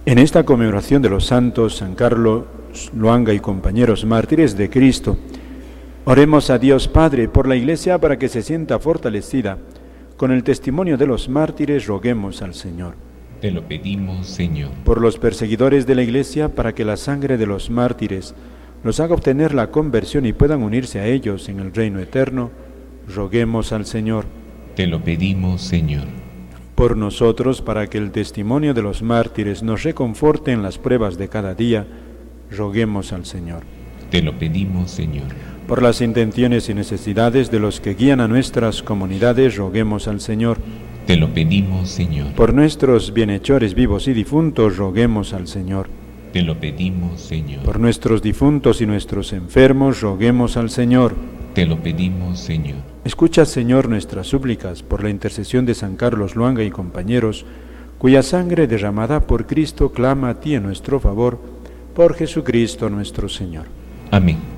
En esta conmemoración de los santos San Carlos Luanga y compañeros mártires de Cristo, oremos a Dios Padre por la Iglesia para que se sienta fortalecida. Con el testimonio de los mártires roguemos al Señor. Te lo pedimos, Señor. Por los perseguidores de la Iglesia, para que la sangre de los mártires los haga obtener la conversión y puedan unirse a ellos en el reino eterno, roguemos al Señor. Te lo pedimos, Señor. Por nosotros, para que el testimonio de los mártires nos reconforte en las pruebas de cada día, roguemos al Señor. Te lo pedimos, Señor. Por las intenciones y necesidades de los que guían a nuestras comunidades, roguemos al Señor. Te lo pedimos, Señor. Por nuestros bienhechores vivos y difuntos, roguemos al Señor. Te lo pedimos, Señor. Por nuestros difuntos y nuestros enfermos, roguemos al Señor. Te lo pedimos, Señor. Escucha, Señor, nuestras súplicas por la intercesión de San Carlos Luanga y compañeros, cuya sangre derramada por Cristo clama a ti en nuestro favor, por Jesucristo nuestro Señor. Amén.